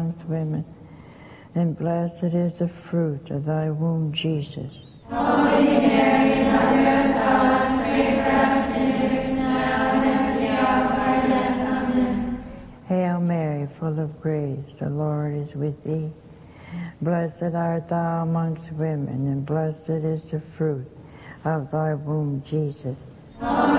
amongst women, and blessed is the fruit of thy womb, Jesus. Holy Mary, Mother of God, pray for us sinners now and at the hour of our death. Amen. Hail Mary, full of grace, the Lord is with thee. Blessed art thou amongst women, and blessed is the fruit of thy womb, Jesus. Holy